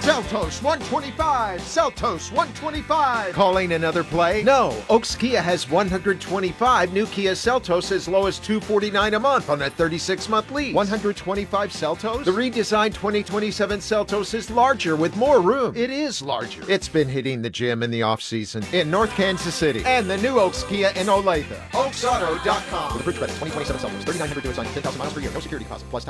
Seltos 125. Seltos 125. Calling another play? No. Oaks Kia has 125 new Kia Seltos as low as $249 a month on a 36-month lease. 125 Seltos? The redesigned 2027 Seltos is larger with more room. It is larger. It's been hitting the gym in the off-season in North Kansas City and the new Oaks Kia in Olathe. OaksAuto.com. With approved credit, 2027 Seltos, 3,900 to assign, 10,000 miles per year, no security deposit, plus tax.